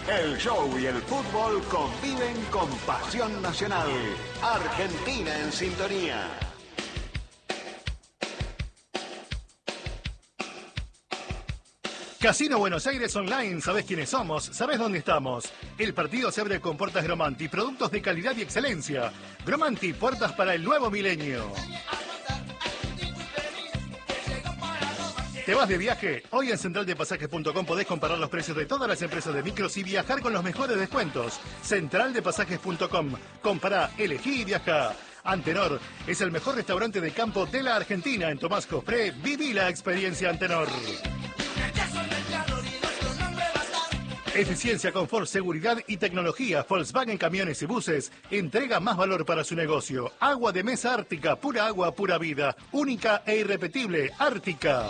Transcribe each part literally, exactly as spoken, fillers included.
El show y el fútbol conviven con pasión nacional. Argentina en sintonía. Casino Buenos Aires Online, ¿sabés quiénes somos? ¿Sabés dónde estamos? El partido se abre con puertas Gromanti, productos de calidad y excelencia. Gromanti, puertas para el nuevo milenio. ¿Te vas de viaje? Hoy en central de pasajes punto com podés comparar los precios de todas las empresas de micros y viajar con los mejores descuentos. central de pasajes punto com. Compará, elegí y viajá. Antenor es el mejor restaurante de campo de la Argentina. En Tomás Cospré, viví la experiencia Antenor. Eficiencia, confort, seguridad y tecnología. Volkswagen Camiones y Buses entrega más valor para su negocio. Agua de mesa Ártica, pura agua, pura vida. Única e irrepetible, Ártica.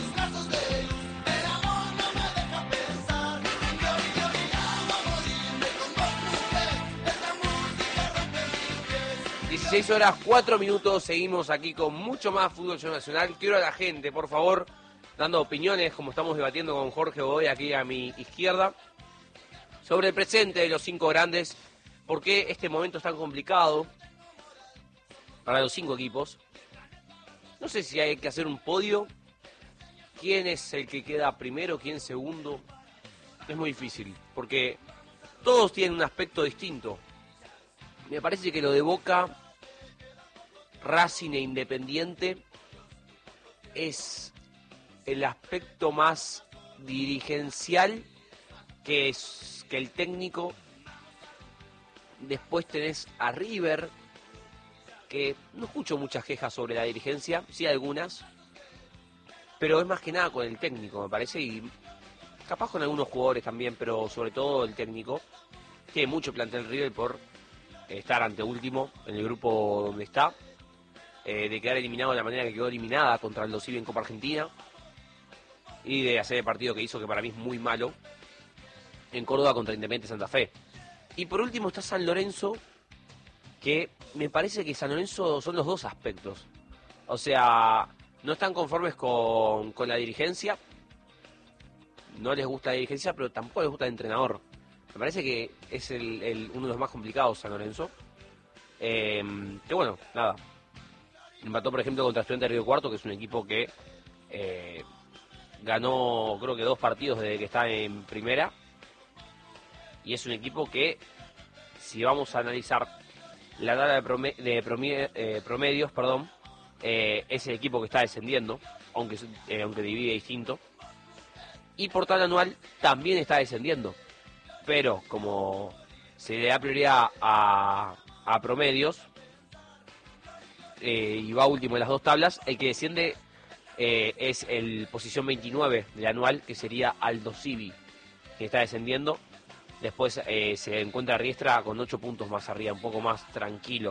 dieciséis horas, cuatro minutos, seguimos aquí con mucho más fútbol nacional. Quiero a la gente, por favor, dando opiniones, como estamos debatiendo con Jorge Godoy aquí a mi izquierda, sobre el presente de los cinco grandes, por qué este momento es tan complicado para los cinco equipos. No sé si hay que hacer un podio, quién es el que queda primero, quién segundo, es muy difícil, porque todos tienen un aspecto distinto. Me parece que lo de Boca, Racing e Independiente es el aspecto más dirigencial que es que el técnico. Después tenés a River, que no escucho muchas quejas sobre la dirigencia, sí algunas, pero es más que nada con el técnico, me parece, y capaz con algunos jugadores también, pero sobre todo el técnico. Tiene mucho plantel River por estar anteúltimo en el grupo donde está, eh, de quedar eliminado de la manera que quedó eliminada contra el Dosivi en Copa Argentina, y de hacer el partido que hizo, que para mí es muy malo, en Córdoba contra Independiente Santa Fe. Y por último está San Lorenzo, que me parece que San Lorenzo son los dos aspectos. O sea, no están conformes con, con la dirigencia, no les gusta la dirigencia, pero tampoco les gusta el entrenador. Me parece que es el, el, uno de los más complicados San Lorenzo. Eh, que bueno, nada. Empató, por ejemplo, contra Estudiantes de Río Cuarto, que es un equipo que eh, ganó, creo que dos partidos desde que está en primera. Y es un equipo que, si vamos a analizar la tabla de, prome de promie eh, promedios, perdón, eh, es el equipo que está descendiendo, aunque, eh, aunque divide distinto. Y por tabla anual también está descendiendo. Pero como se le da prioridad a, a promedios, eh, y va último en las dos tablas, el que desciende eh, es el posición veintinueve del anual, que sería Aldo Civi, que está descendiendo. Después eh, se encuentra Riestra con ocho puntos más arriba, un poco más tranquilo.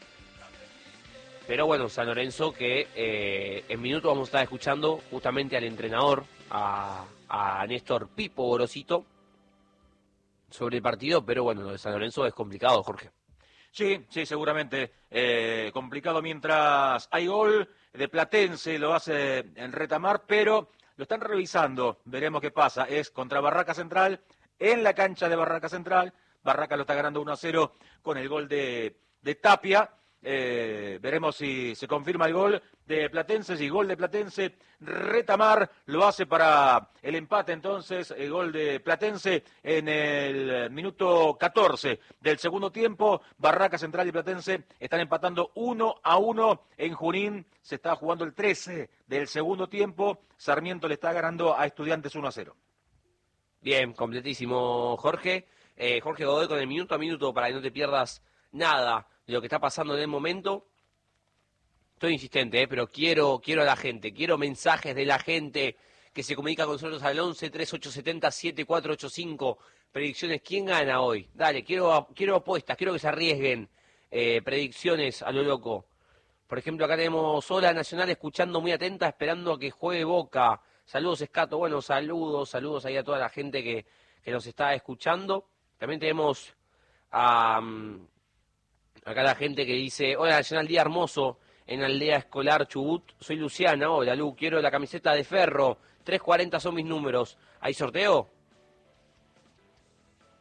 Pero bueno, San Lorenzo, que eh, en minutos vamos a estar escuchando justamente al entrenador, a, a Néstor Pipo Gorosito, sobre el partido. Pero bueno, lo de San Lorenzo es complicado, Jorge. Sí, sí, seguramente eh, complicado mientras hay gol de Platense, lo hace en Retamar, pero lo están revisando, veremos qué pasa. Es contra Barraca Central, en la cancha de Barraca Central. Barraca lo está ganando uno a cero con el gol de, de Tapia. Eh, veremos si se confirma el gol de Platense, si gol de Platense. Retamar lo hace para el empate, entonces el gol de Platense en el minuto catorce del segundo tiempo. Barraca Central y Platense están empatando uno a uno en Junín. Se está jugando el trece del segundo tiempo. Sarmiento le está ganando a Estudiantes uno a cero. Bien, completísimo, Jorge. Eh, Jorge Godoy con el minuto a minuto para que no te pierdas nada de lo que está pasando en el momento. Estoy insistente, eh, pero quiero, quiero a la gente, quiero mensajes de la gente que se comunica con nosotros al once, treinta y ocho setenta, setenta y cuatro ochenta y cinco. Predicciones, ¿quién gana hoy? Dale, quiero, quiero apuestas, quiero que se arriesguen. Eh, predicciones a lo loco. Por ejemplo, acá tenemos Ola Nacional escuchando muy atenta, esperando a que juegue Boca. Saludos, Escato. Bueno, saludos, saludos ahí a toda la gente que, que nos está escuchando. También tenemos a... Um, acá la gente que dice: hola Nacional, día hermoso en Aldea Escolar Chubut. Soy Luciana, hola Lu, quiero la camiseta de Ferro. tres cuarenta son mis números. ¿Hay sorteo?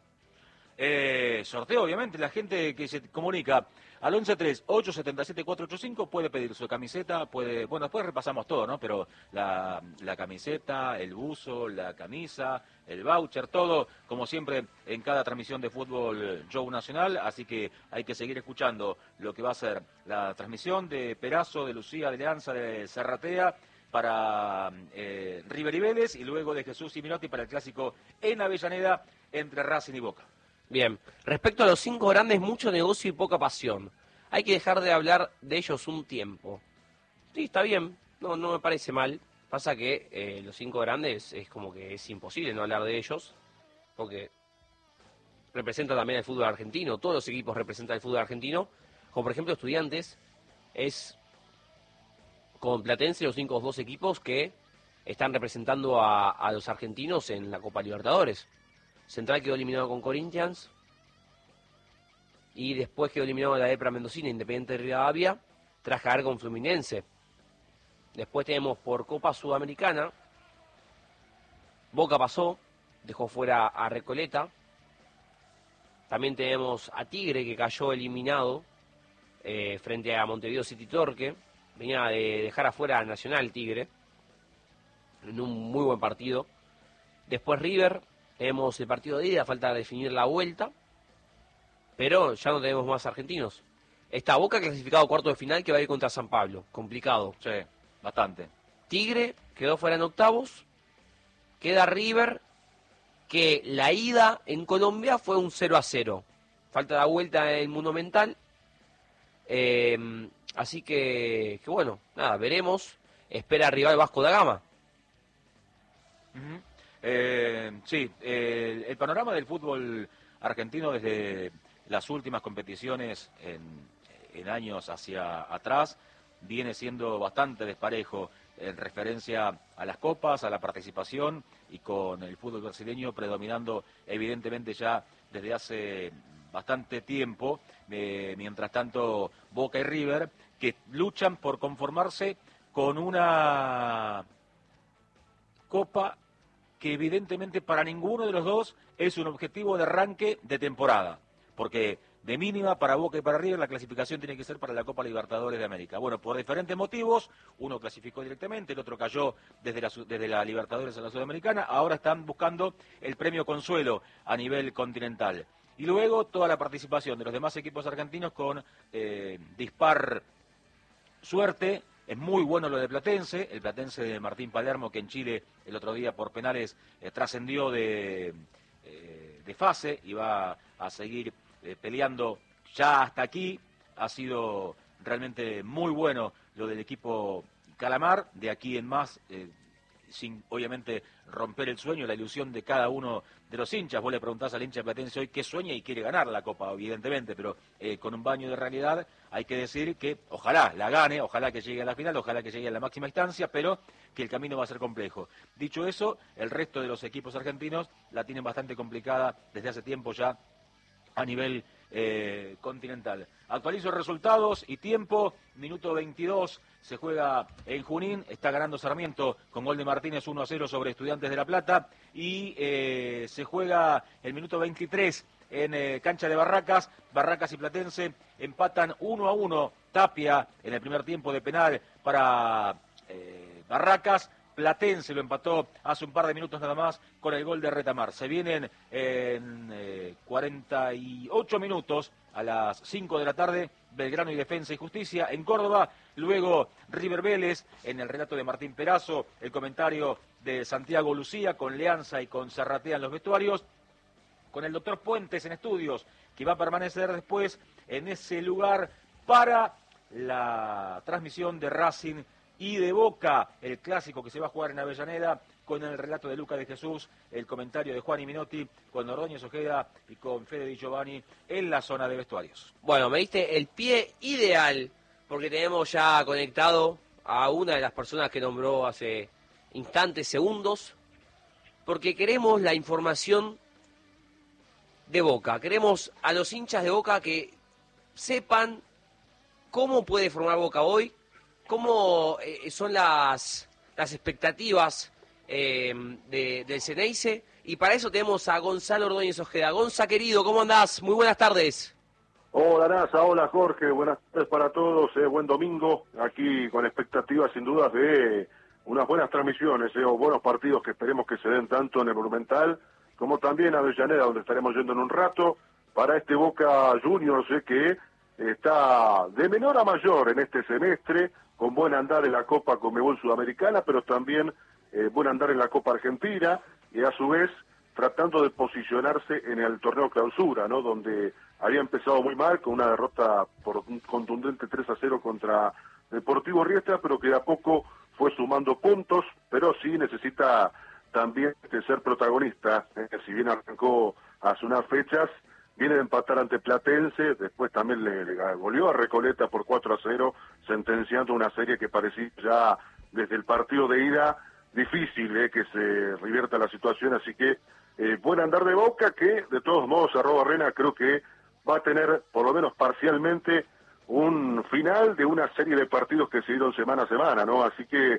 eh, sorteo, obviamente, la gente que se comunica al once tres ocho siete siete cuatro ocho cinco puede pedir su camiseta, puede, bueno, después repasamos todo, ¿no? Pero la, la camiseta, el buzo, la camisa, el voucher, todo, como siempre, en cada transmisión de Fútbol Show Nacional, así que hay que seguir escuchando lo que va a ser la transmisión de Perazo, de Lucía, de Alianza, de Serratea, para eh, River y Vélez, y luego de Jesús y Minotti para el clásico en Avellaneda entre Racing y Boca. Bien, respecto a los cinco grandes, mucho negocio y poca pasión. Hay que dejar de hablar de ellos un tiempo. Sí, está bien, no, no me parece mal. Pasa que eh, los cinco grandes es como que es imposible no hablar de ellos, porque representan también el fútbol argentino, todos los equipos representan el fútbol argentino, como por ejemplo Estudiantes, es con Platense los únicos dos equipos que están representando a, a los argentinos en la Copa Libertadores. Central quedó eliminado con Corinthians y después quedó eliminado de la Epra Mendocina, Independiente de Rivadavia, tras caer con Fluminense. Después tenemos por Copa Sudamericana, Boca pasó, dejó fuera a Recoleta. También tenemos a Tigre, que cayó eliminado eh, frente a Montevideo City Torque. Venía de dejar afuera a Nacional Tigre en un muy buen partido. Después River, tenemos el partido de ida, falta definir la vuelta, pero ya no tenemos más argentinos. Está Boca clasificado a cuarto de final, que va a ir contra San Pablo, complicado. Sí, bastante. Tigre quedó fuera en octavos, queda River, que la ida en Colombia fue un cero a cero. Falta la vuelta en el Monumental. Eh, así que, que bueno, nada, veremos. Espera rival Vasco da Gama. Uh-huh. eh, sí, eh, el panorama del fútbol argentino desde las últimas competiciones en, en años hacia atrás viene siendo bastante desparejo en referencia a las copas, a la participación, y con el fútbol brasileño predominando evidentemente ya desde hace bastante tiempo, eh, mientras tanto Boca y River, que luchan por conformarse con una copa que evidentemente para ninguno de los dos es un objetivo de arranque de temporada, porque de mínima para Boca y para River la clasificación tiene que ser para la Copa Libertadores de América. Bueno, por diferentes motivos, uno clasificó directamente, el otro cayó desde la, desde la Libertadores a la Sudamericana, ahora están buscando el premio consuelo a nivel continental. Y luego toda la participación de los demás equipos argentinos con eh, dispar suerte. Es muy bueno lo de Platense, el Platense de Martín Palermo, que en Chile el otro día por penales eh, trascendió de, eh, de fase y va a seguir eh, peleando ya hasta aquí. Ha sido realmente muy bueno lo del equipo Calamar, de aquí en más, eh, sin obviamente romper el sueño, la ilusión de cada uno de los hinchas. Vos le preguntás al hincha platense hoy qué sueña y quiere ganar la Copa, evidentemente, pero eh, con un baño de realidad hay que decir que ojalá la gane, ojalá que llegue a la final, ojalá que llegue a la máxima instancia, pero que el camino va a ser complejo. Dicho eso, el resto de los equipos argentinos la tienen bastante complicada desde hace tiempo ya a nivel eh, continental. Actualizo resultados y tiempo. Minuto veintidós, se juega en Junín, está ganando Sarmiento con gol de Martínez uno a cero sobre Estudiantes de La Plata, y eh, se juega el minuto veintitrés en eh, cancha de Barracas. Barracas y Platense empatan uno a uno. Tapia en el primer tiempo de penal para eh, Barracas. Platense lo empató hace un par de minutos nada más con el gol de Retamar. Se vienen en eh, cuarenta y ocho minutos a las cinco de la tarde Belgrano y Defensa y Justicia en Córdoba. Luego River Vélez en el relato de Martín Perazo, el comentario de Santiago Lucía con Leanza y con Serratea en los vestuarios, con el doctor Puentes en estudios, que va a permanecer después en ese lugar para la transmisión de Racing y de Boca, el clásico que se va a jugar en Avellaneda, con el relato de Luca de Jesús, el comentario de Juan y Minotti, con Ordóñez Ojeda y con Fede Di Giovanni en la zona de vestuarios. Bueno, me diste el pie ideal, porque tenemos ya conectado a una de las personas que nombró hace instantes, segundos, porque queremos la información de Boca. Queremos a los hinchas de Boca que sepan cómo puede formar Boca hoy, cómo eh, son las, las expectativas eh, de, del Ceneice Y para eso tenemos a Gonzalo Ordóñez Ojeda. Gonza, querido, ¿cómo andás? Muy buenas tardes. Hola Nasa, hola Jorge, buenas tardes para todos, eh, buen domingo, aquí con expectativas sin dudas de unas buenas transmisiones, eh, o buenos partidos que esperemos que se den tanto en el Monumental como también a Avellaneda, donde estaremos yendo en un rato, para este Boca Juniors eh, que está de menor a mayor en este semestre, con buen andar en la Copa Conmebol Sudamericana, pero también eh, buen andar en la Copa Argentina, y a su vez tratando de posicionarse en el torneo clausura, ¿no? Donde había empezado muy mal con una derrota por un contundente tres a cero contra Deportivo Riestra, pero que de a poco fue sumando puntos, pero sí necesita también ser protagonista, ¿eh? Si bien arrancó hace unas fechas, viene de empatar ante Platense, después también le, le goleó a Recoleta por cuatro a cero, sentenciando una serie que parecía ya desde el partido de ida difícil eh, que se revierta la situación, así que eh, buen andar de Boca, que de todos modos arroba Rena creo que va a tener por lo menos parcialmente un final de una serie de partidos que se dieron semana a semana, ¿no? Así que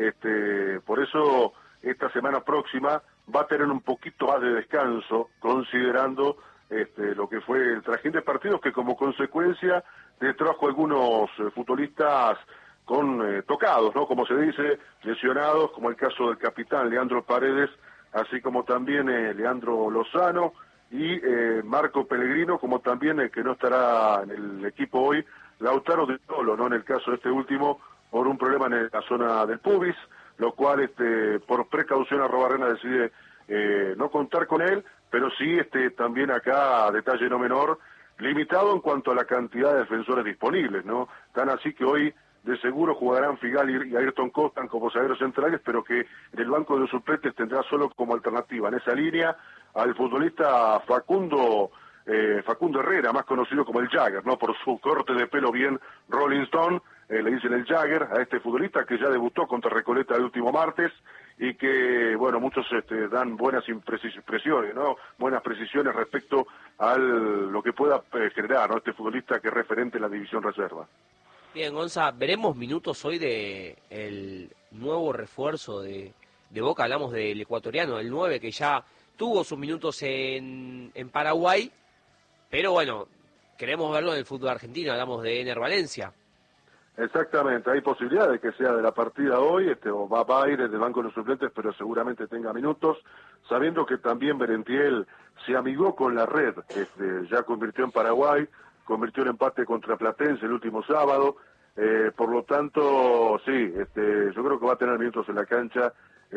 este por eso esta semana próxima va a tener un poquito más de descanso, considerando este lo que fue el trajín de partidos que como consecuencia le trajo algunos eh, futbolistas con eh, tocados, ¿no? Como se dice, lesionados, como el caso del capitán Leandro Paredes, así como también eh, Leandro Lozano y eh, Marco Pellegrino, como también eh, que no estará en el equipo hoy, Lautaro de Tolo, ¿no? En el caso de este último, por un problema en la zona del pubis, lo cual este por precaución Arrobarrena decide eh, no contar con él, pero sí este también acá, detalle no menor, limitado en cuanto a la cantidad de defensores disponibles, ¿no? Tan así que hoy de seguro jugarán Figal y Ayrton Costa como zagueros centrales, pero que en el banco de los suplentes tendrá solo como alternativa en esa línea al futbolista Facundo eh, Facundo Herrera, más conocido como el Jagger, ¿no? Por su corte de pelo bien Rolling Stone, eh, le dicen el Jagger a este futbolista que ya debutó contra Recoleta el último martes y que, bueno, muchos este, dan buenas impresiones, ¿no? Buenas precisiones respecto a lo que pueda eh, generar, ¿no? Este futbolista que es referente en la división reserva. Bien, Gonza, veremos minutos hoy de el nuevo refuerzo de, de Boca, hablamos del ecuatoriano, el nueve, que ya tuvo sus minutos en, en Paraguay, pero bueno, queremos verlo en el fútbol argentino, hablamos de Ener Valencia. Exactamente, hay posibilidad de que sea de la partida hoy, este, o va, va a ir desde el banco de los suplentes, pero seguramente tenga minutos, sabiendo que también Berentiel se amigó con la red, este, ya convirtió en Paraguay, convirtió en empate contra Platense el último sábado, eh, por lo tanto, sí, este, yo creo que va a tener minutos en la cancha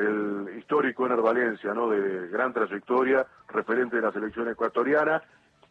el histórico Ener Valencia, ¿no? De gran trayectoria, referente de la selección ecuatoriana,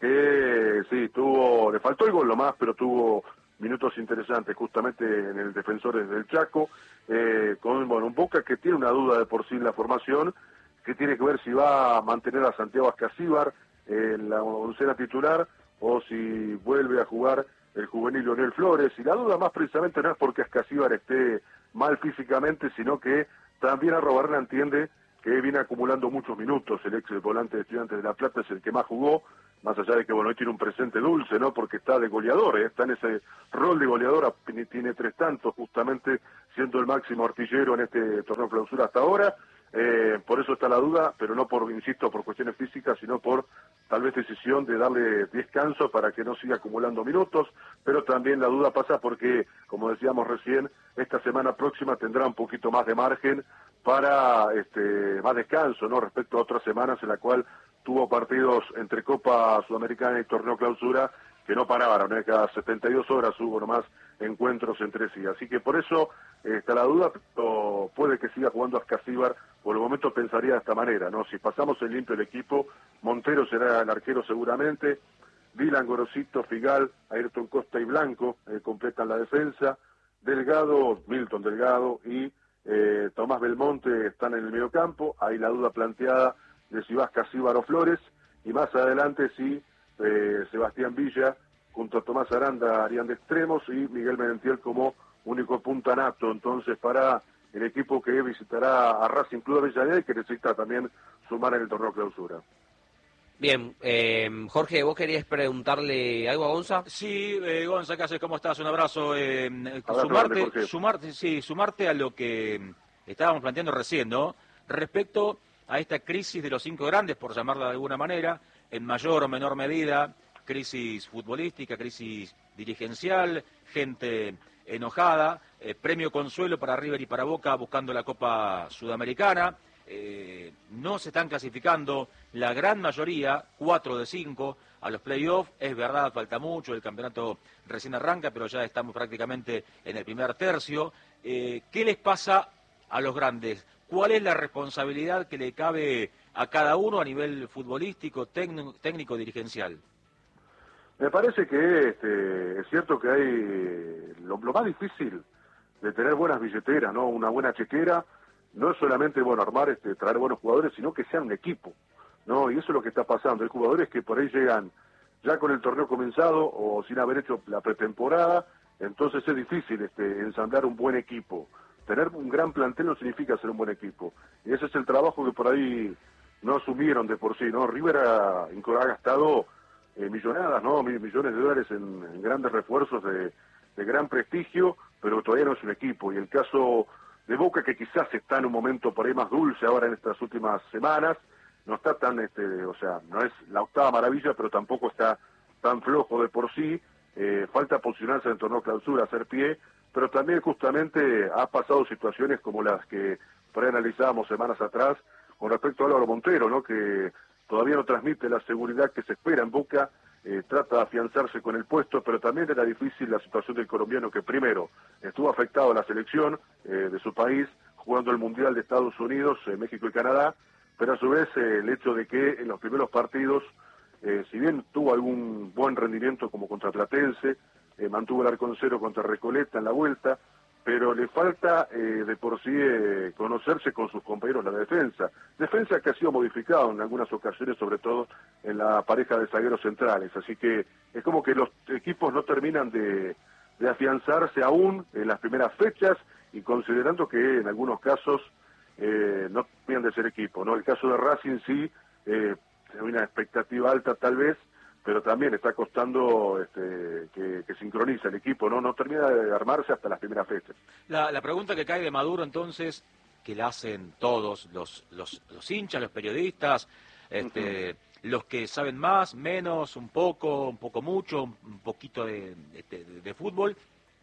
que sí, tuvo, le faltó el gol lo más, pero tuvo minutos interesantes justamente en el Defensores del Chaco, eh, con bueno, un Boca que tiene una duda de por sí en la formación, que tiene que ver si va a mantener a Santiago Ascasíbar en la oncena titular, o si vuelve a jugar el juvenil Leonel Flores, y la duda más precisamente no es porque Ascasíbar esté mal físicamente, sino que también Arrobarrena entiende que viene acumulando muchos minutos, el ex volante de Estudiantes de La Plata es el que más jugó, más allá de que bueno, hoy tiene un presente dulce, ¿no? Porque está de goleador, ¿eh? Está en ese rol de goleador, tiene tres tantos, justamente siendo el máximo artillero en este torneo clausura hasta ahora, eh, por eso está la duda, pero no por, insisto, por cuestiones físicas, sino por tal vez decisión de darle descanso para que no siga acumulando minutos, pero también la duda pasa porque, como decíamos recién, esta semana próxima tendrá un poquito más de margen para este más descanso, ¿no? Respecto a otras semanas en la cual tuvo partidos entre Copa Sudamericana y Torneo Clausura que no pararon, ¿eh? Cada setenta y dos horas hubo nomás encuentros entre sí, así que por eso eh, está la duda, pero puede que siga jugando Ascasíbar, por el momento pensaría de esta manera, ¿no? Si pasamos en limpio el equipo, Montero será el arquero seguramente, Dylan, Gorosito, Figal, Ayrton Costa y Blanco eh, completan la defensa, Delgado, Milton Delgado y eh, Tomás Belmonte están en el mediocampo, hay la duda planteada de si va Ascasíbar o Flores, y más adelante si eh, Sebastián Villa junto a Tomás Aranda harían de extremos y Miguel Merentiel como único punta nato, entonces para el equipo que visitará a Racing Club de Avellaneda y que necesita también sumar en el torneo clausura. Bien, eh, Jorge, ¿vos querías preguntarle algo a Gonza? Sí, eh, Gonza, ¿qué haces? ¿Cómo estás? Un abrazo. Eh, abrazo sumarte, grande, sumarte, sí, sumarte a lo que estábamos planteando recién, ¿no? Respecto a esta crisis de los cinco grandes, por llamarla de alguna manera, en mayor o menor medida, crisis futbolística, crisis dirigencial, gente enojada, eh, premio consuelo para River y para Boca buscando la Copa Sudamericana, eh, no se están clasificando la gran mayoría, cuatro de cinco, a los playoffs, es verdad, falta mucho, el campeonato recién arranca, pero ya estamos prácticamente en el primer tercio. Eh, ¿Qué les pasa a los grandes? ¿Cuál es la responsabilidad que le cabe a cada uno a nivel futbolístico, técnico, técnico dirigencial? Me parece que este, es cierto que hay lo, lo más difícil de tener buenas billeteras, ¿no? Una buena chequera, no es solamente bueno armar, este, traer buenos jugadores, sino que sean un equipo, ¿no? Y eso es lo que está pasando. Hay jugadores que por ahí llegan ya con el torneo comenzado o sin haber hecho la pretemporada, entonces es difícil este, ensamblar un buen equipo. Tener un gran plantel no significa ser un buen equipo. Y ese es el trabajo que por ahí no asumieron de por sí, ¿no? River ha, ha gastado eh, millonadas, ¿no? Millones de dólares en, en grandes refuerzos de, de gran prestigio, pero todavía no es un equipo. Y el caso de Boca, que quizás está en un momento por ahí más dulce ahora en estas últimas semanas, no está tan, este, o sea, no es la octava maravilla, pero tampoco está tan flojo de por sí. Eh, falta posicionarse en torneo clausura, hacer pie, pero también justamente ha pasado situaciones como las que por ahí analizábamos semanas atrás con respecto a Álvaro Montero, ¿no? Que todavía no transmite la seguridad que se espera en Boca, eh, trata de afianzarse con el puesto, pero también era difícil la situación del colombiano, que primero estuvo afectado a la selección eh, de su país, jugando el Mundial de Estados Unidos, eh, México y Canadá, pero a su vez eh, el hecho de que en los primeros partidos, eh, si bien tuvo algún buen rendimiento como contra Platense, eh, mantuvo el arco en cero contra Recoleta en la vuelta, pero le falta eh, de por sí eh, conocerse con sus compañeros de la defensa. Defensa que ha sido modificada en algunas ocasiones, sobre todo en la pareja de zagueros centrales, así que es como que los equipos no terminan de, de afianzarse aún en las primeras fechas, y considerando que en algunos casos eh, no terminan de ser equipo, ¿no? El caso de Racing sí, eh, hay una expectativa alta tal vez, pero también está costando este, que, que sincroniza el equipo, ¿no? No termina de armarse hasta las primeras fechas. La, la pregunta que cae de Maduro entonces, que la hacen todos los, los, los hinchas, los periodistas, este, uh-huh. los que saben más, menos, un poco, un poco mucho, un poquito de, de, de, de fútbol,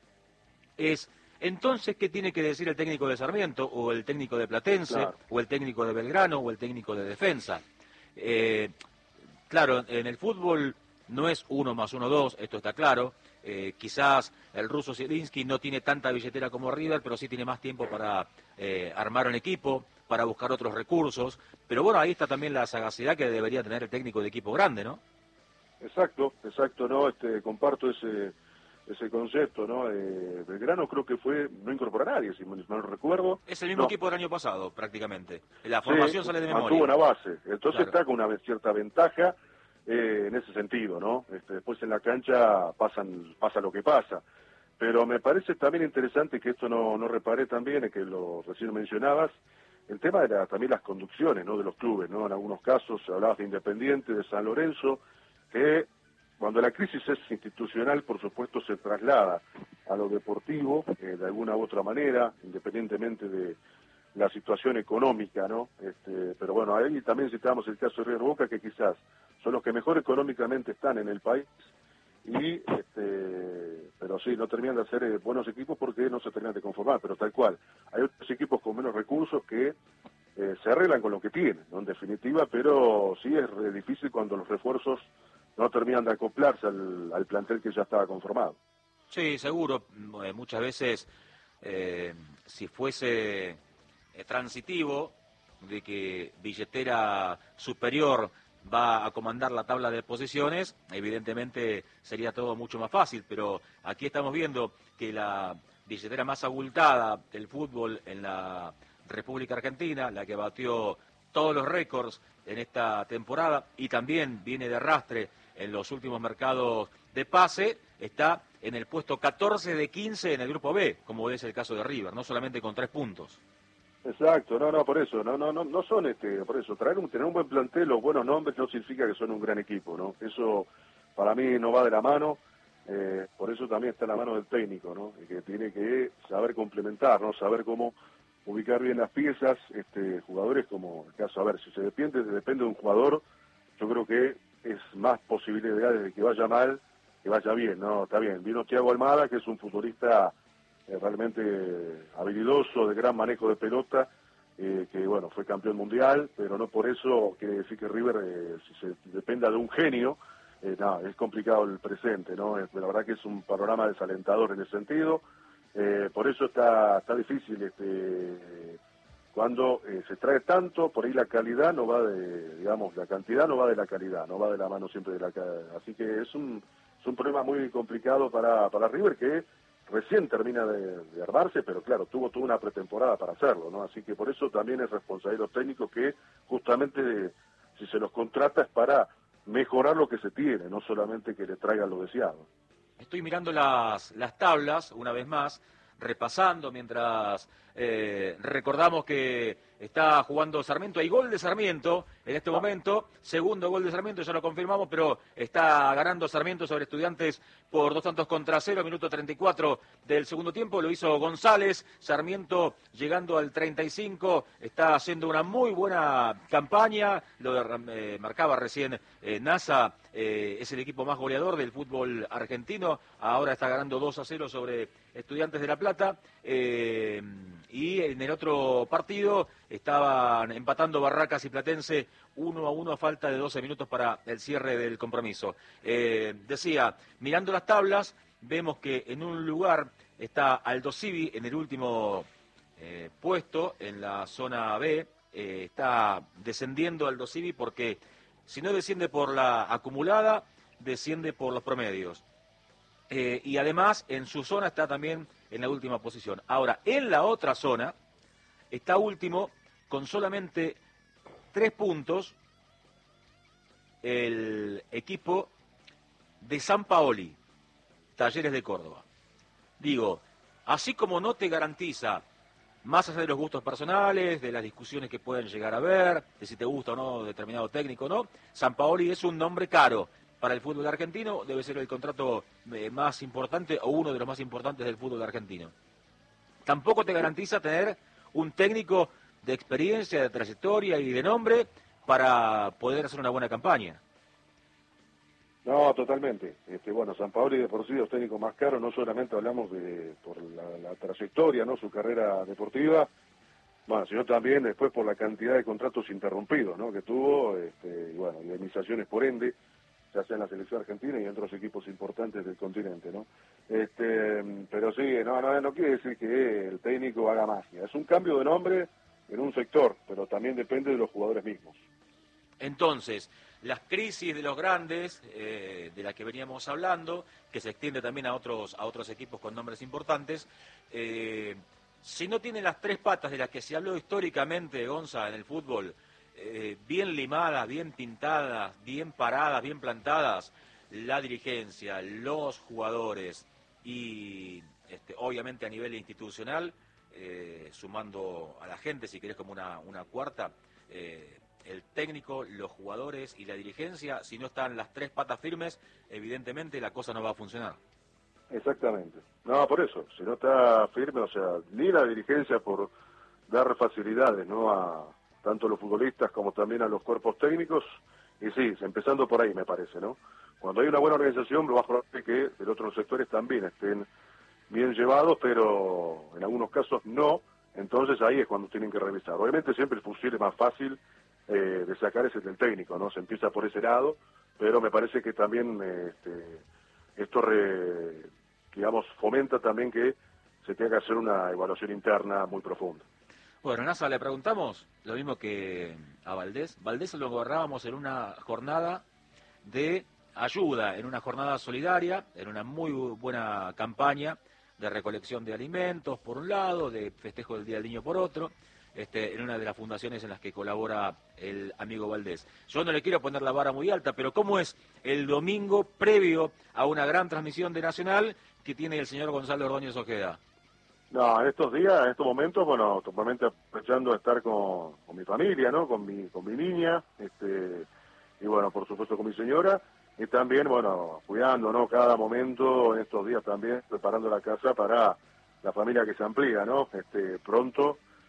es entonces ¿qué tiene que decir el técnico de Sarmiento, o el técnico de Platense, claro. o el técnico de Belgrano, o el técnico de Defensa? Eh, Claro, en el fútbol no es uno más uno dos, esto está claro. Eh, quizás el ruso Zielinski no tiene tanta billetera como River, pero sí tiene más tiempo para eh, armar un equipo, para buscar otros recursos. Pero bueno, ahí está también la sagacidad que debería tener el técnico de equipo grande, ¿no? Exacto, exacto, no, este, comparto ese ese concepto, ¿no? Eh, Belgrano creo que fue, no incorporó a nadie, si mal no recuerdo. Es el mismo no. equipo del año pasado, prácticamente. La formación sí, sale de memoria. Mantuvo una base, entonces claro. está con una cierta ventaja eh, en ese sentido, ¿no? Este, después en la cancha pasan pasa lo que pasa. Pero me parece también interesante que esto no, no reparé también, es que lo recién mencionabas, el tema de la, también las conducciones, ¿no? De los clubes, ¿no? En algunos casos hablabas de Independiente, de San Lorenzo, que cuando la crisis es institucional, por supuesto, se traslada a lo deportivo, eh, de alguna u otra manera, independientemente de la situación económica, ¿no? Este, pero bueno, ahí también citamos el caso de River Boca, que quizás son los que mejor económicamente están en el país, y este, pero sí, no terminan de hacer eh, buenos equipos porque no se terminan de conformar, pero tal cual. Hay otros equipos con menos recursos que eh, se arreglan con lo que tienen, ¿no? En definitiva, pero sí es re difícil cuando los refuerzos no terminan de acoplarse al, al plantel que ya estaba conformado. Sí, seguro. Muchas veces, eh, si fuese eh, transitivo, de que billetera superior va a comandar la tabla de posiciones, evidentemente sería todo mucho más fácil, pero aquí estamos viendo que la billetera más abultada del fútbol en la República Argentina, la que batió todos los récords en esta temporada y también viene de arrastre en los últimos mercados de pase, está en el puesto catorce de quince en el grupo B, como es el caso de River, no solamente con tres puntos. Exacto, no, no, por eso, no, no, no, no son este, por eso, traer un, tener un buen plantel, los buenos nombres no significa que son un gran equipo, ¿no? Eso para mí no va de la mano, eh, por eso también está en la mano del técnico, ¿no? Y que tiene que saber complementar, ¿no? Saber cómo ubicar bien las piezas, este, jugadores como el caso, a ver, si se depende, depende de un jugador, yo creo que es más posibilidades de que vaya mal, que vaya bien, ¿no? Está bien, vino Thiago Almada, que es un futbolista eh, realmente habilidoso, de gran manejo de pelota, eh, que bueno, fue campeón mundial, pero no por eso quiere decir que River, eh, si se dependa de un genio, eh, no, es complicado el presente, ¿no? Es, la verdad que es un panorama desalentador en ese sentido. Eh, por eso está, está difícil este, cuando eh, se trae tanto, por ahí la calidad no va de, digamos, la cantidad no va de la calidad, no va de la mano siempre de la calidad. Así que es un, es un problema muy complicado para, para River, que recién termina de, de armarse, pero claro, tuvo toda una pretemporada para hacerlo, ¿no? Así que por eso también es responsabilidad de los técnicos que justamente si se los contrata es para mejorar lo que se tiene, no solamente que le traigan lo deseado. Estoy mirando las, las tablas, una vez más, repasando mientras eh, recordamos que está jugando Sarmiento. Hay gol de Sarmiento en este momento, segundo gol de Sarmiento, ya lo confirmamos, pero está ganando Sarmiento sobre Estudiantes por dos tantos contra cero, minuto treinta y cuatro del segundo tiempo, lo hizo González. Sarmiento llegando al treinta y cinco, está haciendo una muy buena campaña, lo eh, marcaba recién eh, NASA, eh, es el equipo más goleador del fútbol argentino, ahora está ganando dos a cero sobre Estudiantes de La Plata, eh, y en el otro partido estaban empatando Barracas y Platense uno a uno a falta de doce minutos para el cierre del compromiso. Eh, decía, mirando las tablas, vemos que en un lugar está Aldo Civi en el último eh, puesto, en la zona B, eh, está descendiendo Aldo Civi porque si no desciende por la acumulada, desciende por los promedios. Eh, y además en su zona está también en la última posición. Ahora, en la otra zona está último con solamente tres puntos el equipo de San Paoli, Talleres de Córdoba. Digo, así como no te garantiza, más allá de los gustos personales, de las discusiones que pueden llegar a haber, de si te gusta o no determinado técnico o no, San Paoli es un nombre caro para el fútbol argentino, debe ser el contrato eh, más importante o uno de los más importantes del fútbol argentino. Tampoco te garantiza tener un técnico de experiencia, de trayectoria y de nombre para poder hacer una buena campaña. No, totalmente. Este, bueno, San Paoli de por sí los técnicos más caros, no solamente hablamos de por la, la trayectoria, no, su carrera deportiva, bueno, sino también después por la cantidad de contratos interrumpidos, ¿no?, que tuvo, este, y bueno, indemnizaciones por ende, ya sea en la selección argentina y en otros equipos importantes del continente, ¿no? Este, pero sí, no, no, no quiere decir que el técnico haga magia. Es un cambio de nombre en un sector, pero también depende de los jugadores mismos. Entonces, las crisis de los grandes, eh, de las que veníamos hablando, que se extiende también a otros a otros equipos con nombres importantes, eh, si no tienen las tres patas de las que se habló históricamente, Gonza, en el fútbol, eh, bien limadas, bien pintadas, bien paradas, bien plantadas, la dirigencia, los jugadores y este, obviamente a nivel institucional, eh, sumando a la gente, si querés como una, una cuarta, eh, el técnico, los jugadores y la dirigencia, si no están las tres patas firmes, evidentemente la cosa no va a funcionar. Exactamente. No, por eso, si no está firme, o sea, ni la dirigencia por dar facilidades, ¿no?, a tanto a los futbolistas como también a los cuerpos técnicos, y sí, empezando por ahí me parece, ¿no? Cuando hay una buena organización, lo más probable es que de otros sectores también estén bien llevados, pero en algunos casos no, entonces ahí es cuando tienen que revisar. Obviamente siempre el fusil es más fácil eh, de sacar ese del técnico, ¿no? Se empieza por ese lado, pero me parece que también eh, este, esto, re, digamos, fomenta también que se tenga que hacer una evaluación interna muy profunda. Bueno, NASA, le preguntamos lo mismo que a Valdés. Valdés lo agarrábamos en una jornada de ayuda, en una jornada solidaria, en una muy buena campaña de recolección de alimentos por un lado, de festejo del Día del Niño por otro, este, en una de las fundaciones en las que colabora el amigo Valdés. Yo no le quiero poner la vara muy alta, pero ¿cómo es el domingo previo a una gran transmisión de Nacional que tiene el señor Gonzalo Ordóñez Ojeda? No, en estos días, en estos momentos, bueno, totalmente aprovechando de estar con, con mi familia, ¿no?, con mi, con mi niña, este, y bueno, por supuesto con mi señora, y también, bueno, cuidando, ¿no?, cada momento, en estos días también, preparando la casa para la familia que se amplía, ¿no? Este, pronto,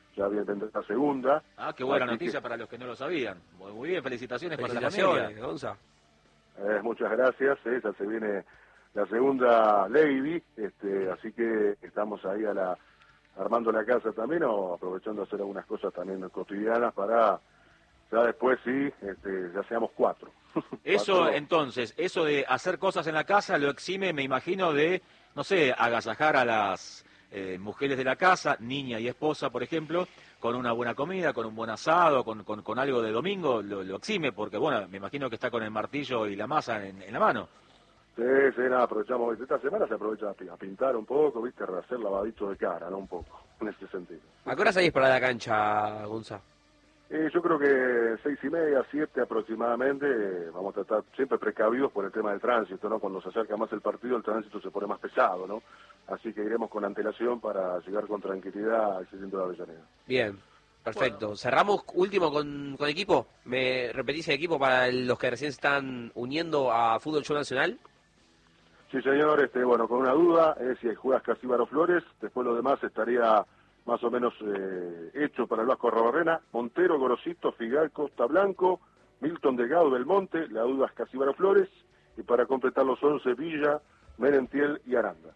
ya vendrá la segunda. Ah, qué buena Así noticia que, para los que no lo sabían. Muy, muy bien, felicitaciones, Felicitaciones, para la familia. Gonza. eh, muchas gracias, eh, ya se viene la segunda Lady, este, así que estamos ahí a la armando la casa también, o aprovechando de hacer algunas cosas también cotidianas para ya después sí, este, ya seamos cuatro. Eso, Cuatro. entonces, eso de hacer cosas en la casa lo exime, me imagino, de, no sé, agasajar a las eh, mujeres de la casa, niña y esposa, por ejemplo, con una buena comida, con un buen asado, con, con, con algo de domingo, lo, lo exime, porque, bueno, me imagino que está con el martillo y la masa en, en la mano. Sí, sí, nada, aprovechamos, esta semana se aprovecha a pi- a pintar un poco, viste, a hacer lavadito de cara, ¿no? Un poco, en ese sentido. ¿A qué hora salís para la cancha, Gonza? Eh, yo creo que seis y media, siete aproximadamente, eh, vamos a estar siempre precavidos por el tema del tránsito, ¿no? Cuando se acerca más el partido, el tránsito se pone más pesado, ¿no? Así que iremos con antelación para llegar con tranquilidad al centro de Avellaneda. Bien, perfecto. ¿Cerramos último con, con equipo? ¿Me repetís el equipo para los que recién se están uniendo a Fútbol Show Nacional? Sí, señor, este, bueno, con una duda, es si juegas Casíbaro Flores, después lo demás estaría más o menos eh, hecho para el Vasco Arrobarrena, Montero, Gorosito, Figal, Costa Blanco, Milton Delgado, Belmonte, la duda es Casíbaro Flores, y para completar los once, Villa, Merentiel y Aranda.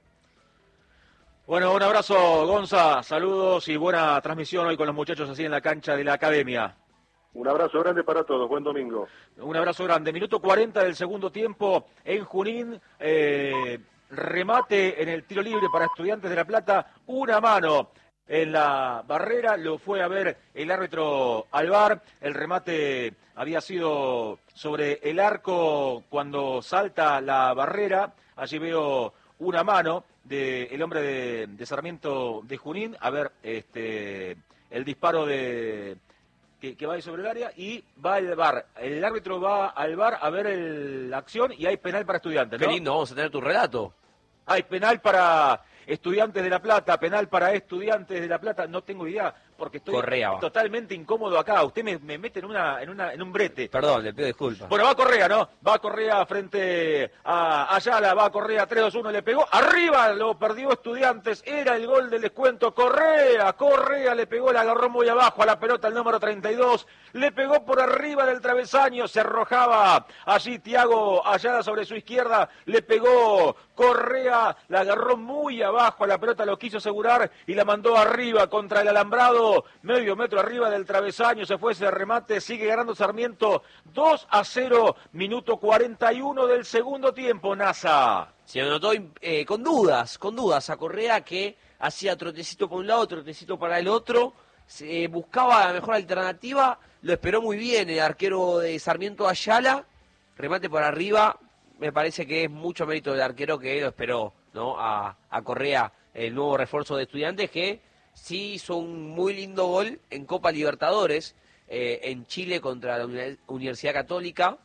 Bueno, un abrazo, Gonza, saludos y buena transmisión hoy con los muchachos así en la cancha de la academia. Un abrazo grande para todos, buen domingo. Un abrazo grande. Minuto cuarenta del segundo tiempo en Junín. Eh, remate en el tiro libre para Estudiantes de La Plata. Una mano en la barrera. Lo fue a ver el árbitro Alvar. El remate había sido sobre el arco cuando salta la barrera. Allí veo una mano del hombre de, de Sarmiento de Junín. A ver, este, el disparo de... Que, que va ahí sobre el área y va al V A R. El árbitro va al V A R a ver el- la acción y hay penal para Estudiantes, ¿no? Qué lindo, vamos a tener tu relato. Hay penal para Estudiantes de La Plata, penal para Estudiantes de La Plata, no tengo idea, porque estoy Correa va. totalmente incómodo acá. Usted me, me mete en una, en una, en un brete. Perdón, le pido disculpas. Bueno, va Correa, ¿no? Va Correa frente a Ayala, va Correa, tres dos uno, le pegó. Arriba lo perdió Estudiantes, era el gol del descuento. Correa, Correa le pegó, la agarró muy abajo a la pelota el número treinta y dos. Le pegó por arriba del travesaño, se arrojaba allí Thiago Ayala sobre su izquierda. Le pegó Correa, la agarró muy abajo a la pelota, lo quiso asegurar y la mandó arriba contra el alambrado. Medio metro arriba del travesaño, se fue ese remate, sigue ganando Sarmiento dos a cero, minuto cuarenta y uno del segundo tiempo, NASA. Se anotó eh, con dudas, con dudas a Correa que hacía trotecito por un lado, trotecito para el otro, se, eh, buscaba la mejor alternativa, lo esperó muy bien el arquero de Sarmiento Ayala, remate por arriba, me parece que es mucho mérito del arquero que lo esperó, ¿no? A, a Correa, el nuevo refuerzo de Estudiantes que sí hizo un muy lindo gol en Copa Libertadores, eh, en Chile contra la Uni- Universidad Católica,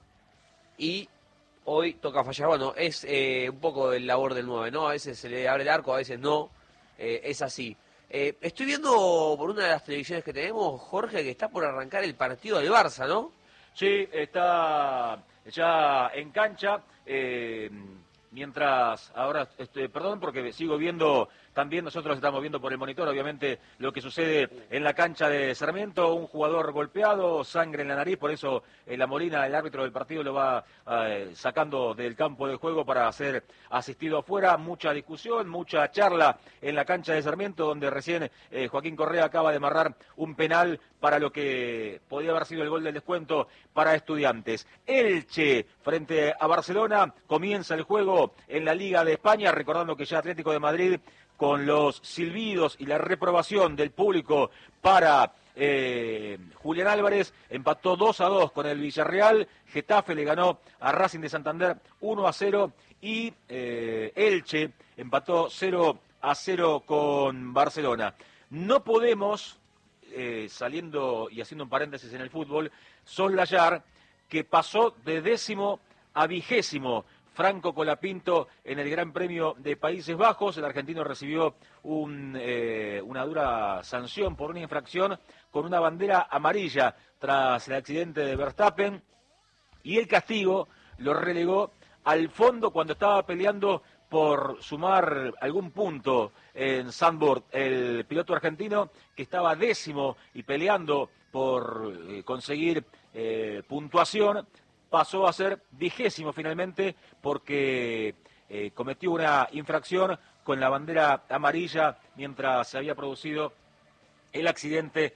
y hoy toca fallar. Bueno, es eh, un poco el labor del nueve, ¿no? A veces se le abre el arco, a veces no, eh, es así. Eh, estoy viendo por una de las televisiones que tenemos, Jorge, que está por arrancar el partido del Barça, ¿no? Sí, está ya en cancha, eh, mientras ahora, este, perdón porque sigo viendo, también nosotros estamos viendo por el monitor, obviamente, lo que sucede en la cancha de Sarmiento, un jugador golpeado, sangre en la nariz, por eso eh, la Molina, el árbitro del partido, lo va eh, sacando del campo de juego para ser asistido afuera, mucha discusión, mucha charla en la cancha de Sarmiento, donde recién eh, Joaquín Correa acaba de amarrar un penal para lo que podía haber sido el gol del descuento para Estudiantes. Elche, frente a Barcelona, comienza el juego en la Liga de España, recordando que ya Atlético de Madrid, con los silbidos y la reprobación del público para eh, Julián Álvarez, empató dos a dos con el Villarreal. Getafe le ganó a Racing de Santander uno a cero y eh, Elche empató cero a cero con Barcelona. No podemos, eh, saliendo y haciendo un paréntesis en el fútbol, soslayar que pasó de décimo a vigésimo Franco Colapinto en el Gran Premio de Países Bajos. El argentino recibió un, eh, una dura sanción por una infracción con una bandera amarilla tras el accidente de Verstappen, y el castigo lo relegó al fondo cuando estaba peleando por sumar algún punto en Zandvoort, el piloto argentino que estaba décimo y peleando por eh, conseguir eh, puntuación, pasó a ser vigésimo finalmente porque eh, cometió una infracción con la bandera amarilla mientras se había producido el accidente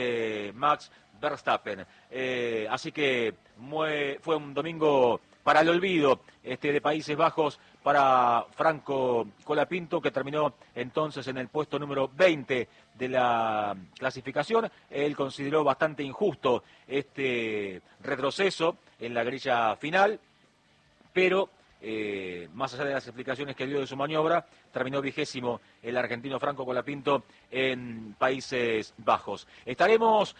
de Max Verstappen. Eh, así que mue, fue un domingo para el olvido este de Países Bajos para Franco Colapinto, que terminó entonces en el puesto número veinte de la clasificación. Él consideró bastante injusto este retroceso en la grilla final, pero eh, más allá de las explicaciones que dio de su maniobra, terminó vigésimo el argentino Franco Colapinto en Países Bajos. Estaremos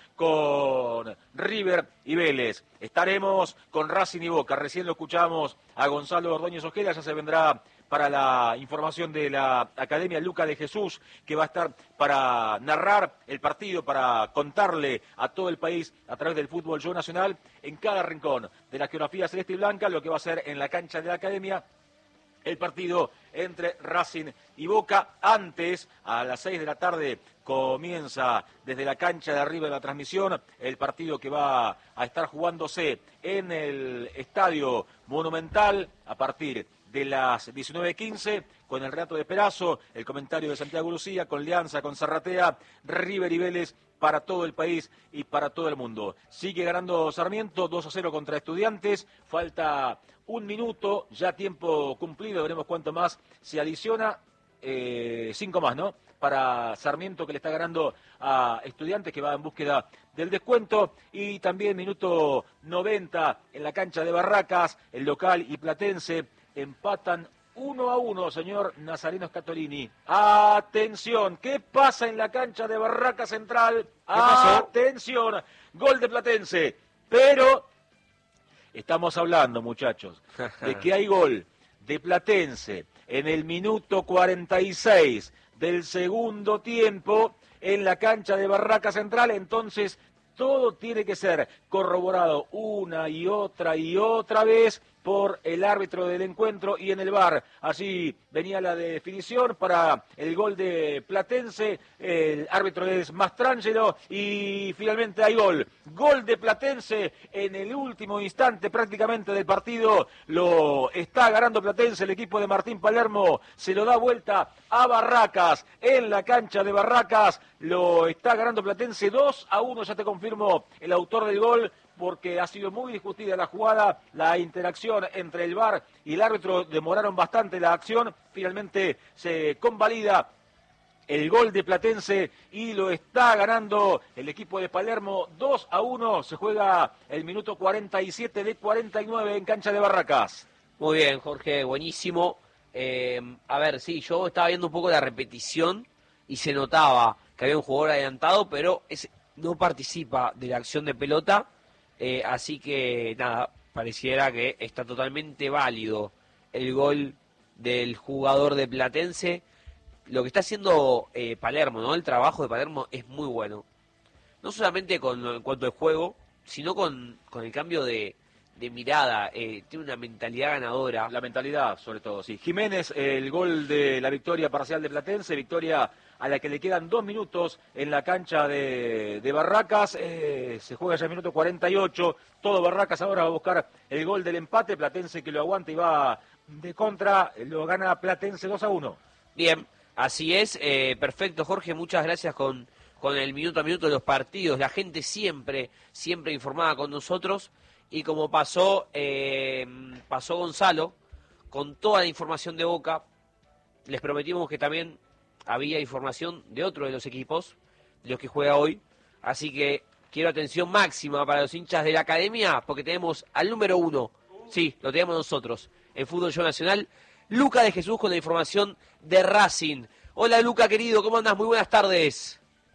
con River y Vélez, estaremos con Racing y Boca. Recién lo escuchamos a Gonzalo Ordóñez Ojeda, ya se vendrá para la información de la Academia Luca de Jesús, que va a estar para narrar el partido, para contarle a todo el país a través del Fútbol Show Nacional, en cada rincón de la geografía celeste y blanca, lo que va a ser en la cancha de la Academia el partido entre Racing y Boca. Antes, a las seis de la tarde, comienza desde la cancha de arriba de la transmisión el partido que va a estar jugándose en el Estadio Monumental a partir de las diecinueve quince, con el relato de Perazo, el comentario de Santiago Lucía, con Lianza, con Zarratea, River y Vélez para todo el país y para todo el mundo. Sigue ganando Sarmiento, dos a cero contra Estudiantes, falta un minuto, ya tiempo cumplido, veremos cuánto más se adiciona, eh, cinco más, ¿no?, para Sarmiento, que le está ganando a Estudiantes, que va en búsqueda del descuento, y también minuto noventa en la cancha de Barracas, el local y Platense empatan uno a uno, señor Nazareno Scatolini. Atención, ¿qué pasa en la cancha de Barraca Central? Atención, gol de Platense, pero estamos hablando, muchachos, de que hay gol de Platense en el minuto cuarenta y seis del segundo tiempo en la cancha de Barraca Central, entonces todo tiene que ser corroborado una y otra y otra vez por el árbitro del encuentro y en el V A R. Así venía la definición para el gol de Platense, el árbitro es Mastrangelo y finalmente hay gol. Gol de Platense en el último instante prácticamente del partido, lo está ganando Platense, el equipo de Martín Palermo se lo da vuelta a Barracas, en la cancha de Barracas, lo está ganando Platense dos a uno, ya te confirmo el autor del gol, porque ha sido muy discutida la jugada, la interacción entre el V A R y el árbitro demoraron bastante la acción, finalmente se convalida el gol de Platense y lo está ganando el equipo de Palermo dos a uno, se juega el minuto cuarenta y siete de cuarenta y nueve en cancha de Barracas. Muy bien, Jorge, buenísimo. Eh, a ver, sí, yo estaba viendo un poco la repetición y se notaba que había un jugador adelantado, pero ese no participa de la acción de pelota. Eh, así que, nada, pareciera que está totalmente válido el gol del jugador de Platense. Lo que está haciendo eh, Palermo, ¿no? El trabajo de Palermo es muy bueno. No solamente con, en cuanto al juego, sino con, con el cambio de, de mirada. Eh, tiene una mentalidad ganadora. La mentalidad, sobre todo, sí. Jiménez, el gol de la victoria parcial de Platense, victoria a la que le quedan dos minutos en la cancha de, de Barracas, eh, se juega ya el minuto cuarenta y ocho, todo Barracas ahora va a buscar el gol del empate, Platense que lo aguanta y va de contra, lo gana Platense dos a uno. Bien, así es, eh, perfecto Jorge, muchas gracias con, con el minuto a minuto de los partidos, la gente siempre, siempre informada con nosotros, y como pasó, eh, pasó Gonzalo, con toda la información de Boca, les prometimos que también había información de otro de los equipos, de los que juega hoy, así que quiero atención máxima para los hinchas de la Academia, porque tenemos al número uno, sí, lo tenemos nosotros, en Fútbol Show Nacional, Luca de Jesús con la información de Racing. Hola Luca, querido, ¿cómo andas? Muy buenas tardes.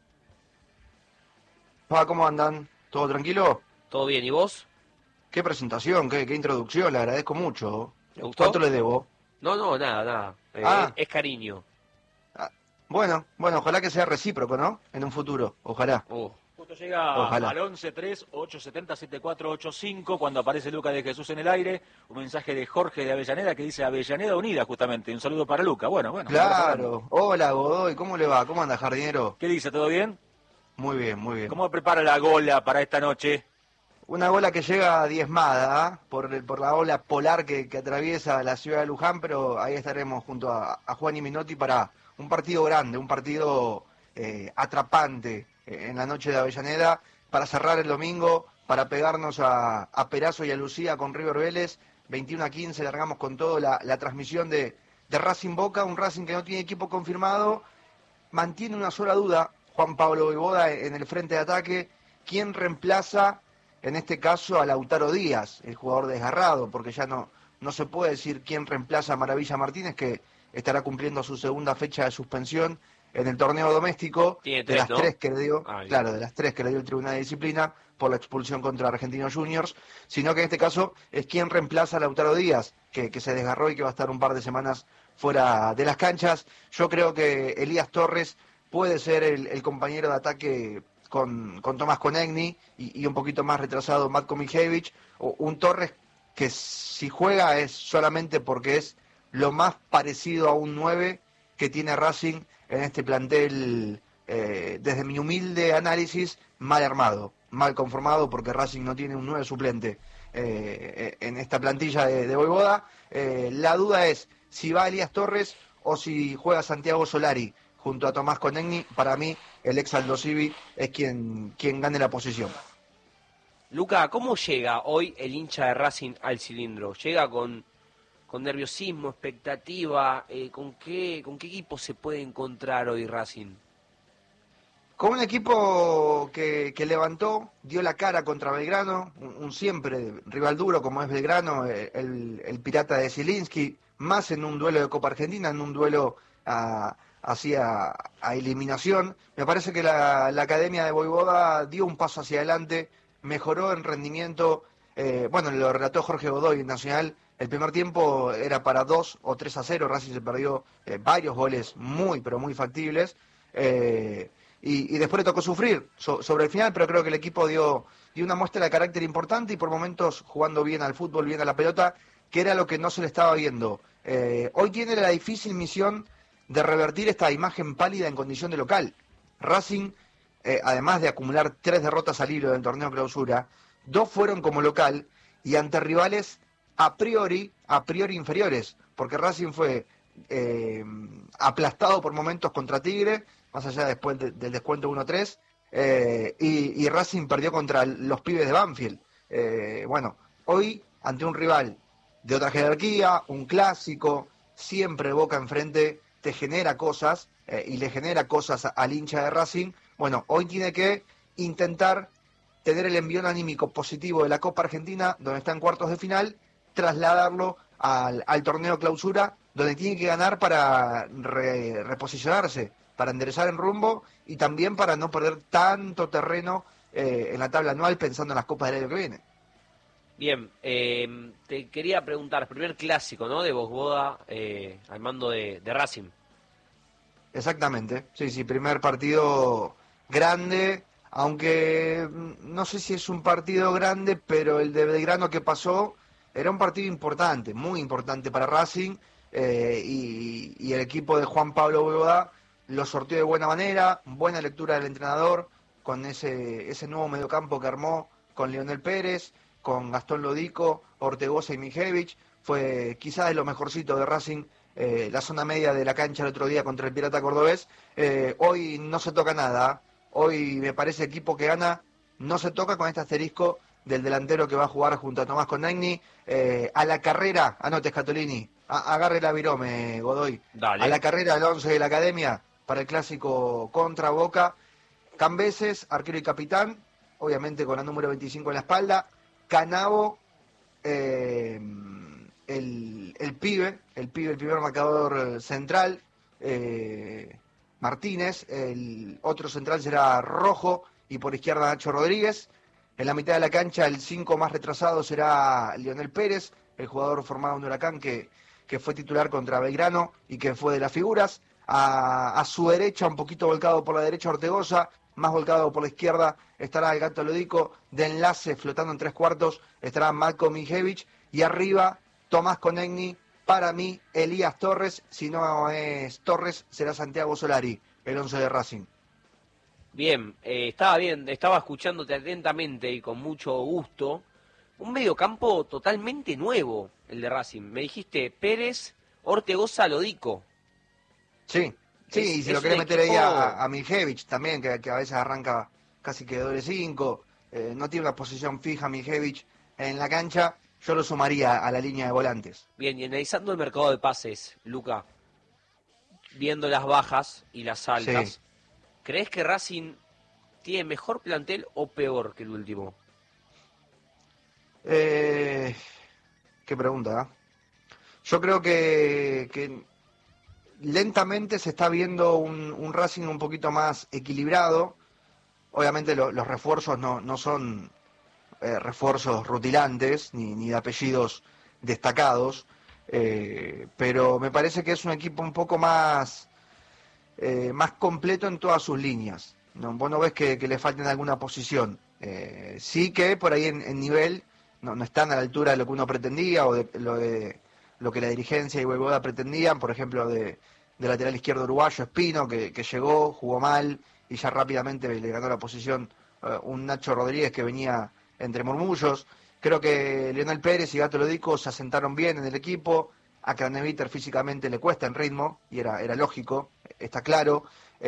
Pa, ¿cómo andan? ¿Todo tranquilo? ¿Todo bien? ¿Y vos? Qué presentación, qué, qué introducción, le agradezco mucho. ¿Te gustó? ¿Cuánto le debo? No, no, nada, nada. Eh, Ah. Es cariño. Ah, bueno, bueno, ojalá que sea recíproco, ¿no? En un futuro, ojalá. Uh, Esto llega Ojalá. al once tres ocho siete cero siete cuatro ocho cinco cuando aparece Luca de Jesús en el aire. Un mensaje de Jorge de Avellaneda que dice Avellaneda Unida, justamente. Un saludo para Luca. Bueno, bueno. Claro. Hola, Godoy. ¿Cómo le va? ¿Cómo anda, jardinero? ¿Qué dice? ¿Todo bien? Muy bien, muy bien. ¿Cómo prepara la gola para esta noche? Una gola que llega diezmada ¿eh? por, el- por la ola polar que, que atraviesa la ciudad de Luján, pero ahí estaremos junto a, a Juan y Minotti para un partido grande, un partido eh, atrapante eh, en la noche de Avellaneda, para cerrar el domingo, para pegarnos a, a Perazo y a Lucía con River Vélez. veintiuno a quince largamos con todo la, la transmisión de, de Racing Boca, un Racing que no tiene equipo confirmado, mantiene una sola duda, Juan Pablo Voivoda en el frente de ataque. ¿Quién reemplaza en este caso a Lautaro Díaz, el jugador desgarrado? Porque ya no, no se puede decir quién reemplaza a Maravilla Martínez, que estará cumpliendo su segunda fecha de suspensión en el torneo doméstico. Tiene de tres, las ¿no? tres que le dio, Ah, bien. claro, de las tres que le dio el Tribunal de Disciplina por la expulsión contra Argentinos Juniors, sino que en este caso es quien reemplaza a Lautaro Díaz, que, que se desgarró y que va a estar un par de semanas fuera de las canchas. Yo creo que Elías Torres puede ser el, el compañero de ataque con, con Tomás Konechny y, y un poquito más retrasado Matko Mijevic, o un Torres que si juega es solamente porque es lo más parecido a un nueve que tiene Racing en este plantel, eh, desde mi humilde análisis, mal armado, mal conformado, porque Racing no tiene un nueve suplente eh, en esta plantilla de, de Voivoda. Eh, la duda es si va Elías Torres o si juega Santiago Solari junto a Tomás Konechny. Para mí, el ex Aldo Civi es quien, quien gane la posición. Luca, ¿cómo llega hoy el hincha de Racing al cilindro? ¿Llega con, con nerviosismo, expectativa? Eh, ¿con, qué, ¿Con qué equipo se puede encontrar hoy Racing? Con un equipo que, que levantó, dio la cara contra Belgrano, un, un siempre rival duro como es Belgrano, eh, el, el pirata de Zielinski, más en un duelo de Copa Argentina, en un duelo a, hacia a eliminación. Me parece que la, la Academia de Voivoda dio un paso hacia adelante, mejoró en rendimiento. Eh, bueno, lo relató Jorge Godoy en Nacional. El primer tiempo era para dos o tres a cero, Racing se perdió eh, varios goles muy, pero muy factibles. Eh, y, y después le tocó sufrir so, sobre el final, pero creo que el equipo dio, dio una muestra de carácter importante y por momentos jugando bien al fútbol, bien a la pelota, que era lo que no se le estaba viendo. Eh, hoy tiene la difícil misión de revertir esta imagen pálida en condición de local. Racing, eh, además de acumular tres derrotas al hilo del torneo clausura, dos fueron como local y ante rivales a priori, a priori inferiores, porque Racing fue eh, aplastado por momentos contra Tigre, más allá después de, del descuento uno tres, eh, y, y Racing perdió contra los pibes de Banfield. Eh, bueno, hoy ante un rival de otra jerarquía, un clásico, siempre Boca enfrente te genera cosas eh, y le genera cosas al hincha de Racing. Bueno, hoy tiene que intentar tener el envión anímico positivo de la Copa Argentina, donde está en cuartos de final, trasladarlo al, al torneo clausura, donde tiene que ganar para re, reposicionarse, para enderezar en rumbo y también para no perder tanto terreno eh, en la tabla anual pensando en las copas del año que viene. Bien, eh, te quería preguntar, primer clásico, ¿no? De Voivoda eh, al mando de, de Racing. Exactamente, sí, sí, primer partido grande, aunque no sé si es un partido grande, pero el de Belgrano que pasó era un partido importante, muy importante para Racing, eh, y, y el equipo de Juan Pablo Voivoda lo sorteó de buena manera, buena lectura del entrenador, con ese, ese nuevo mediocampo que armó con Leonel Pérez, con Gastón Lodico, Ortegoza y Mijevic. Fue quizás de lo mejorcito de Racing, eh, la zona media de la cancha el otro día contra el Pirata Cordobés. Eh, hoy no se toca nada, hoy me parece equipo que gana, no se toca, con este asterisco del delantero que va a jugar junto a Tomás Konechny. Eh, a la carrera, anote Scatolini, a, agarre la virome, Godoy. Dale. A la carrera del once de la Academia para el clásico contra Boca. Cambeses, arquero y capitán, obviamente con la número veinticinco en la espalda. Canavo, eh, el, el pibe, el pibe, el primer marcador central, eh, Martínez. El otro central será Rojo y por izquierda Nacho Rodríguez. En la mitad de la cancha el cinco más retrasado será Leonel Pérez, el jugador formado en Huracán que, que fue titular contra Belgrano y que fue de las figuras. A, a su derecha, un poquito volcado por la derecha, Ortegoza, más volcado por la izquierda estará el Gato Lodico, de enlace flotando en tres cuartos estará Marko Mihevic, y arriba Tomás Konechny, para mí Elías Torres, si no es Torres será Santiago Solari, el once de Racing. Bien, eh, estaba bien, estaba escuchándote atentamente y con mucho gusto. Un mediocampo totalmente nuevo, el de Racing. Me dijiste Pérez, Ortegoza, Lodico. Sí, sí, Es- y si es lo querés un meter equipo- ahí a, a Mihevic también, que, que a veces arranca casi que doble cinco, eh, no tiene una posición fija Mihevic en la cancha, yo lo sumaría a la línea de volantes. Bien, y analizando el mercado de pases, Luca, viendo las bajas y las altas, Sí. ¿crees que Racing tiene mejor plantel o peor que el último? Eh, qué pregunta, ¿eh? Yo creo que, que lentamente se está viendo un, un Racing un poquito más equilibrado. Obviamente lo- los refuerzos no, no son eh, refuerzos rutilantes ni, ni de apellidos destacados, eh, pero me parece que es un equipo un poco más, eh, más completo en todas sus líneas. No, vos no ves que, que le falten alguna posición. Eh, sí que por ahí en, en nivel no, no están a la altura de lo que uno pretendía o de lo, de, lo que la dirigencia y Voivoda pretendían, por ejemplo, de, de lateral izquierdo uruguayo Espino, que, que llegó, jugó mal y ya rápidamente le ganó la posición uh, un Nacho Rodríguez que venía entre murmullos. Creo que Leonel Pérez y Gato Lodico se asentaron bien en el equipo. A Craneviter físicamente le cuesta en ritmo, y era, era lógico, está claro.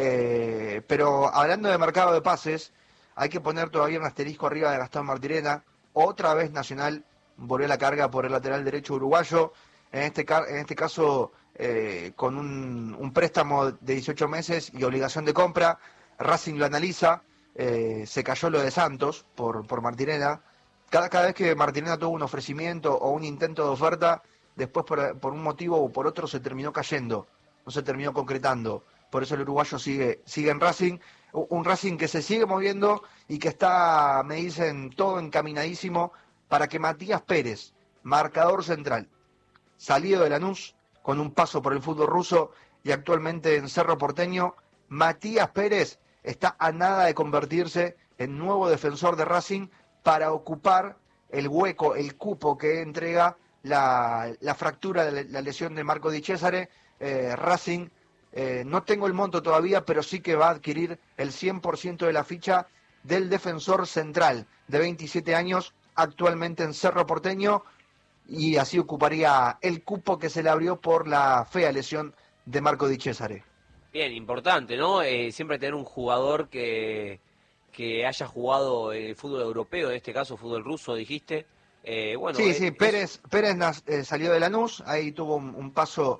Eh, pero hablando de mercado de pases, hay que poner todavía un asterisco arriba de Gastón Martirena. Otra vez Nacional volvió a la carga por el lateral derecho uruguayo. En este, en este caso, eh, con un, un préstamo de dieciocho meses y obligación de compra. Racing lo analiza, eh, se cayó lo de Santos por, por Martirena. Cada, cada vez que Martirena tuvo un ofrecimiento o un intento de oferta, después por, por un motivo o por otro se terminó cayendo, no se terminó concretando. Por eso el uruguayo sigue, sigue en Racing, un Racing que se sigue moviendo y que está, me dicen, todo encaminadísimo para que Matías Pérez, marcador central, salido de Lanús, con un paso por el fútbol ruso y actualmente en Cerro Porteño, Matías Pérez está a nada de convertirse en nuevo defensor de Racing para ocupar el hueco, el cupo que entrega la, la fractura de la lesión de Marco Di Cesare. eh, Racing, eh, no tengo el monto todavía, pero sí que va a adquirir el cien por ciento de la ficha del defensor central de veintisiete años, actualmente en Cerro Porteño, y así ocuparía el cupo que se le abrió por la fea lesión de Marco Di Cesare. Bien, importante, ¿no? Eh, siempre tener un jugador que, que haya jugado en el fútbol europeo, en este caso fútbol ruso, dijiste. Eh, bueno, sí, es, sí, Pérez, Pérez nas- eh, salió de Lanús, ahí tuvo un, un paso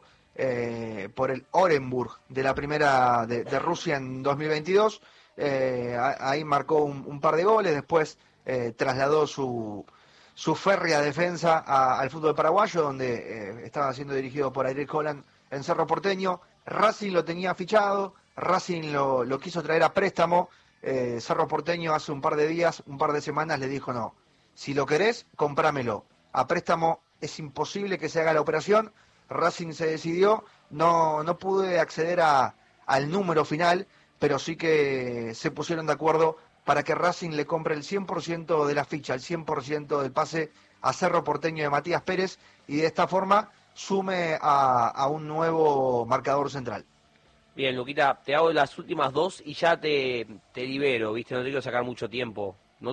eh, por el Orenburg de la primera de, de Rusia en dos mil veintidós, eh, a- ahí marcó un, un par de goles, después eh, trasladó su, su férrea defensa a- al fútbol paraguayo, donde eh, estaba siendo dirigido por Ariel Holland en Cerro Porteño. Racing lo tenía fichado, Racing lo, lo quiso traer a préstamo, eh, Cerro Porteño hace un par de días, un par de semanas le dijo no, si lo querés, comprámelo, a préstamo es imposible que se haga la operación. Racing se decidió, no, no pude acceder a, al número final, pero sí que se pusieron de acuerdo para que Racing le compre el cien por ciento de la ficha, el cien por ciento del pase a Cerro Porteño de Matías Pérez, y de esta forma sume a, a un nuevo marcador central. Bien, Luquita, te hago las últimas dos y ya te, te libero, ¿viste? No te quiero sacar mucho tiempo